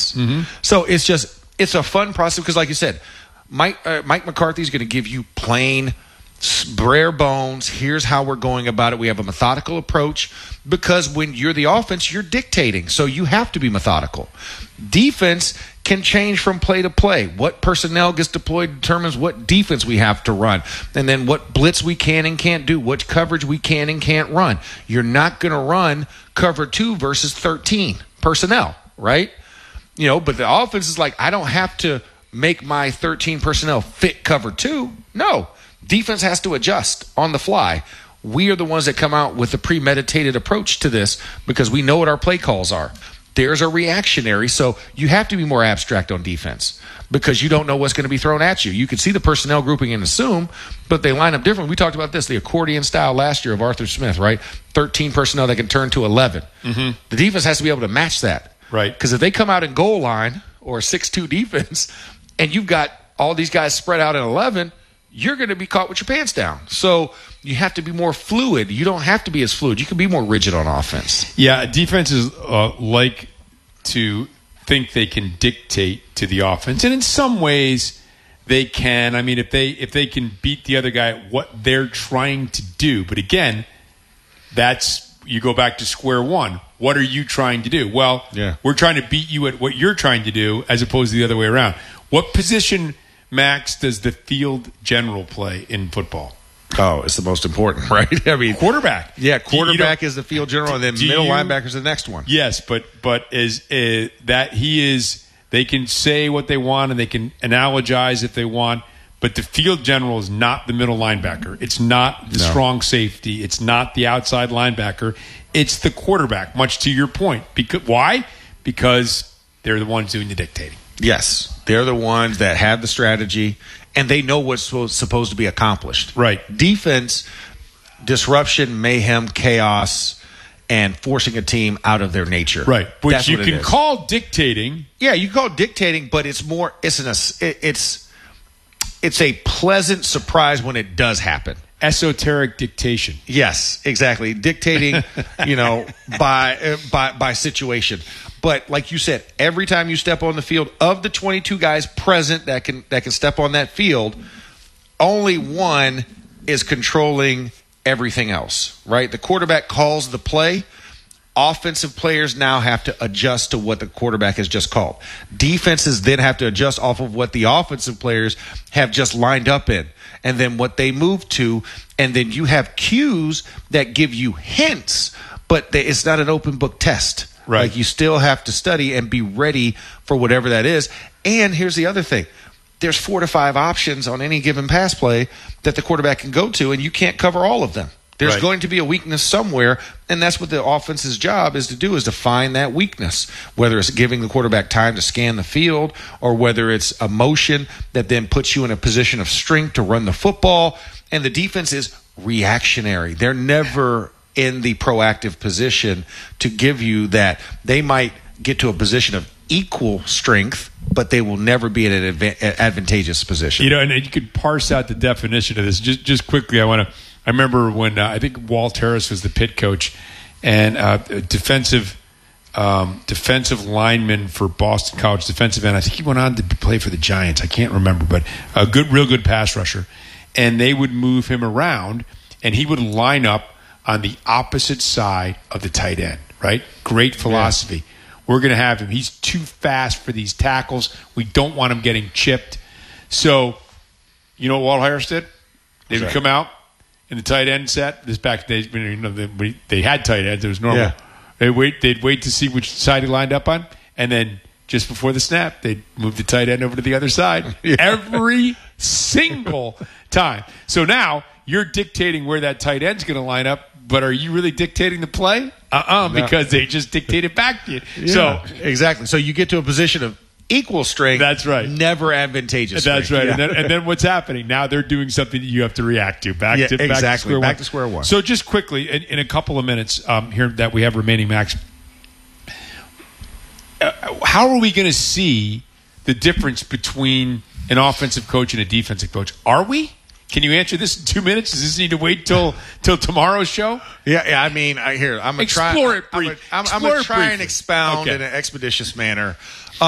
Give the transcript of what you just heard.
offense. So it's a fun process because, like you said, Mike McCarthy is going to give you plain, bare bones. Here's how we're going about it. We have a methodical approach because when you're the offense, you're dictating. So you have to be methodical. Defense can change from play to play. What personnel gets deployed determines what defense we have to run, and then what blitz we can and can't do, what coverage we can and can't run. You're not going to run cover 2 versus 13 personnel, right? But the offense is like, I don't have to make my 13 personnel fit cover 2. No, defense has to adjust on the fly. We are the ones that come out with a premeditated approach to this because we know what our play calls are. There's a reactionary, so you have to be more abstract on defense because you don't know what's going to be thrown at you. You can see the personnel grouping and assume, but they line up different. We talked about this, the accordion style last year of Arthur Smith, right? 13 personnel that can turn to 11. The defense has to be able to match that. Right. Because if they come out in goal line or 6-2 defense and you've got all these guys spread out in 11, you're going to be caught with your pants down. So you have to be more fluid. You don't have to be as fluid. You can be more rigid on offense. Yeah, defenses like to think they can dictate to the offense. And in some ways, they can. I mean, if they can beat the other guy at what they're trying to do. But again, you go back to square one. What are you trying to do? Well, we're trying to beat you at what you're trying to do as opposed to the other way around. What position, Max, does the field general play in football? Oh, it's the most important, right? I mean, quarterback. Yeah, quarterback is the field general, and then middle linebacker is the next one. Yes, but is that he is? They can say what they want and they can analogize if they want, but the field general is not the middle linebacker. It's not the strong safety. It's not the outside linebacker. It's the quarterback. Much to your point. Why? Because they're the ones doing the dictating. Yes, they're the ones that have the strategy, and they know what's supposed to be accomplished. Right. Defense, disruption, mayhem, chaos, and forcing a team out of their nature. Right. Which you can call dictating. Yeah, you can call it dictating, but it's more. It's a pleasant surprise when it does happen. Esoteric dictation. Yes, exactly. Dictating, by situation. But like you said, every time you step on the field, of the 22 guys present that can step on that field, only one is controlling everything else, right? The quarterback calls the play. Offensive players now have to adjust to what the quarterback has just called. Defenses then have to adjust off of what the offensive players have just lined up in, and then what they move to, and then you have cues that give you hints, but it's not an open book test. Right. Like, you still have to study and be ready for whatever that is. And here's the other thing. There's 4 to 5 options on any given pass play that the quarterback can go to, and you can't cover all of them. There's going to be a weakness somewhere, and that's what the offense's job is to do, is to find that weakness, whether it's giving the quarterback time to scan the field or whether it's a motion that then puts you in a position of strength to run the football. And the defense is reactionary. They're never in the proactive position to give you that. They might get to a position of equal strength, but they will never be in an advantageous position. And you could parse out the definition of this. Just quickly, I remember when I think Walt Harris was the Pitt coach, and defensive lineman for Boston College, defensive end. I think he went on to play for the Giants. I can't remember, but a real good pass rusher. And they would move him around, and he would line up on the opposite side of the tight end, right? Great philosophy. Yeah. We're going to have him. He's too fast for these tackles. We don't want him getting chipped. So, you know what Walt Harris did? They would come out in the tight end set. This back days, they had tight ends. It was normal. Yeah. They'd wait to see which side he lined up on, and then just before the snap, they'd move the tight end over to the other side every single time. So now you're dictating where that tight end's going to line up, but are you really dictating the play? No. Because they just dictate it back to you. Yeah, so exactly. So you get to a position of equal strength. That's right. Never advantageous. That's strength. right. Yeah. And then what's happening? Now they're doing something that you have to react to. Back to square one. So just quickly, in a couple of minutes here that we have remaining, Max, how are we going to see the difference between an offensive coach and a defensive coach? Are we? Can you answer this in 2 minutes? Does this need to wait till tomorrow's show? Yeah. I mean, I'm going to try. Explore it briefly. I'm going to try and expound in an expeditious manner.